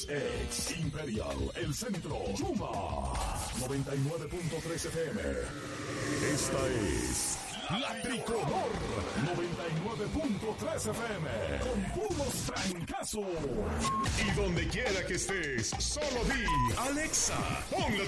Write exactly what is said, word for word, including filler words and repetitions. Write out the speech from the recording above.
Ex Imperial, El Centro, Chuma, noventa y nueve punto tres F M. Esta es La Tricolor, noventa y nueve punto tres F M, con puros trancazos. Y donde quiera que estés, solo di, Alexa, pon la